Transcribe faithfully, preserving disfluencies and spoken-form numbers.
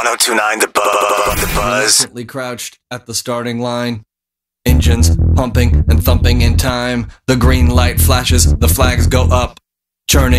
oh two nine, the, bu- the buzz. Reluctantly crouched at the starting line. Engines pumping and thumping in time. The green light flashes, the flags go up. Churning